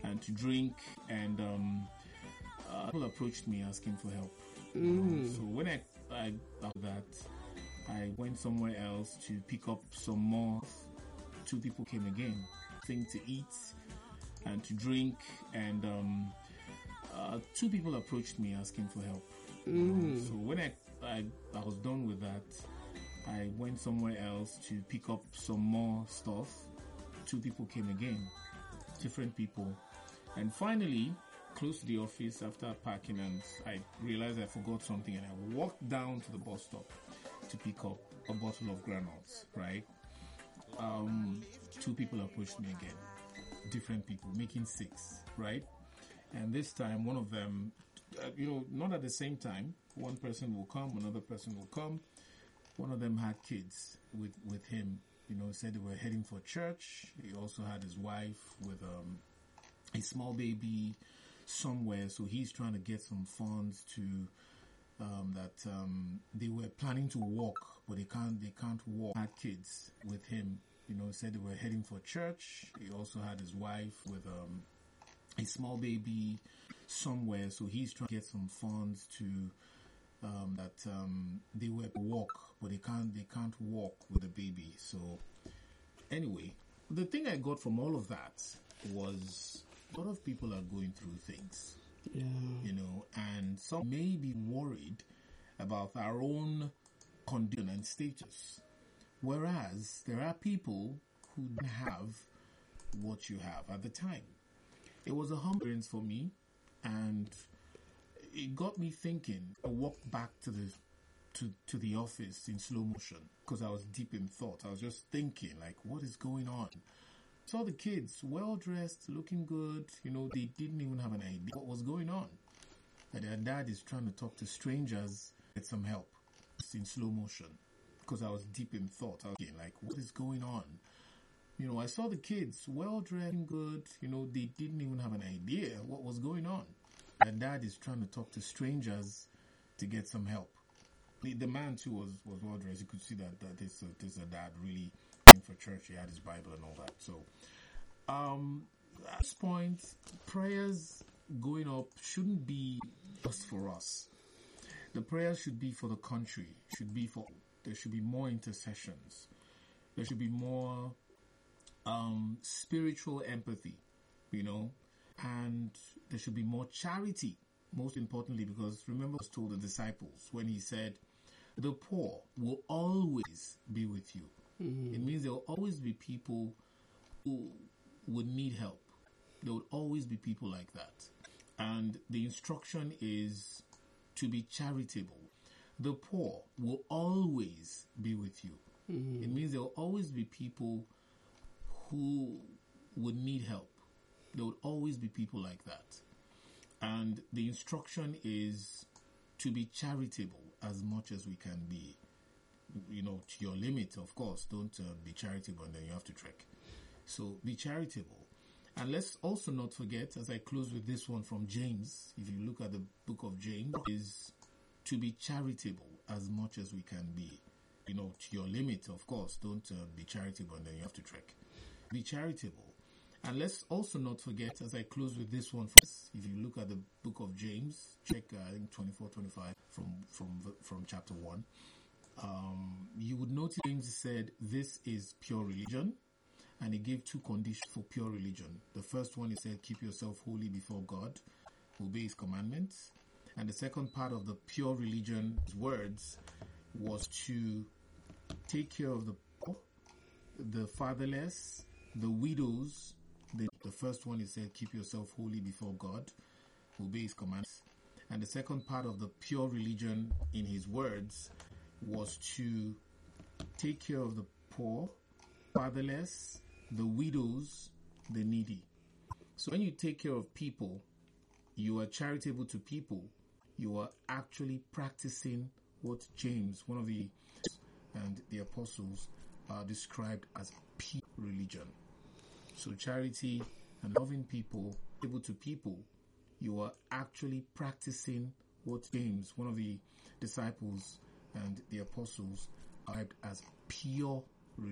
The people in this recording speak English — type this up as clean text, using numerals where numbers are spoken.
and to drink, and people approached me asking for help. So when I after that, I went somewhere else to pick up some more. Two people came again, thing to eat and to drink, and two people approached me asking for help. So when I was done with that, I went somewhere else to pick up some more stuff. Two people came again, different people, and finally, close to the office after parking, and I realized I forgot something, and I walked down to the bus stop to pick up a bottle of granules, right? Two people approached me again, different people, making six, right? And this time, one of them, not at the same time, one person will come, another person will come. One of them had kids with him, said they were heading for church. He also had his wife with a small baby somewhere, so he's trying to get some funds to they were planning to walk, but they can't walk. Had kids with him, said they were heading for church. He also had his wife with a small baby somewhere, so he's trying to get some funds to they were walk, but they can't walk with the baby. So anyway, the thing I got from all of that was a lot of people are going through things, and some may be worried about our own condition and status, whereas there are people who don't have what you have at the time. It was a humbling experience for me, and it got me thinking. I walked back to the office in slow motion because I was deep in thought. I was just thinking, like, what is going on? Saw the kids, well dressed, looking good. They didn't even have an idea what was going on. And their dad is trying to talk to strangers, get some help. It's in slow motion because I was deep in thought. I was thinking, like, what is going on? I saw the kids, well dressed, good. They didn't even have an idea what was going on. And dad is trying to talk to strangers to get some help. The man too was well dressed. You could see that this a dad really in for church. He had his Bible and all that. So, at this point, prayers going up shouldn't be just for us. The prayers should be for the country. There should be more intercessions. There should be more spiritual empathy. And there should be more charity, most importantly, because remember what was told the disciples when he said, the poor will always be with you. It means there will always be people who would need help. There would always be people like that. And the instruction is to be charitable. The poor will always be with you. It means there will always be people who would need help. There would always be people like that. And the instruction is to be charitable as much as we can be. To your limit, of course. Don't be charitable and then you have to trek. So be charitable. And let's also not forget, as I close with this one from James, if you look at the book of James, is to be charitable as much as we can be. To your limit, of course. Don't be charitable and then you have to trek. Be charitable. And let's also not forget, as I close with this one, if you look at the book of James, check I think 24-25 from chapter 1, you would notice James said, this is pure religion, and he gave two conditions for pure religion. The first one, he said, keep yourself holy before God, obey his commandments. And the second part of the pure religion, his words, was to take care of the poor, the fatherless, the widows. The first one, he said, keep yourself holy before God, obey his commands. And the second part of the pure religion, in his words, was to take care of the poor, fatherless, the widows, the needy. So when you take care of people, you are charitable to people, you are actually practicing what James, one of the and the apostles, described as pure religion. So charity and loving people, able to people, you are actually practicing what James, one of the disciples and the apostles, described as pure